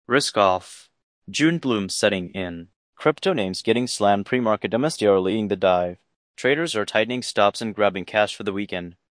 Risk off. June gloom setting in. Crypto names getting slammed pre-market. MSTR leading the dive. Traders are tightening stops and grabbing cash for the weekend.